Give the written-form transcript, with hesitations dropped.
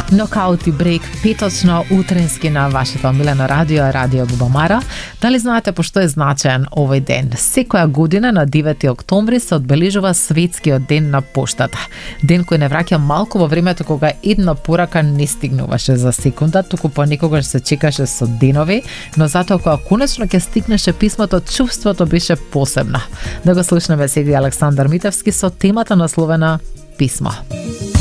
Нокаут и брейк петочно утренски на вашето омилено радио, Радио Губамара. Дали знаете по што е значаен овој ден? Секоја година на 9 октомври се одбележува светскиот ден на поштата. Ден кој не враќа малку во времето кога една порака не стигнуваше за секунда, туку понекогаш се чекаше со денови, но затоа кога конечно ќе стигнеше писмото, чувството беше посебно. Да го слушнеме сега Александар Митевски со темата насловена Писмо.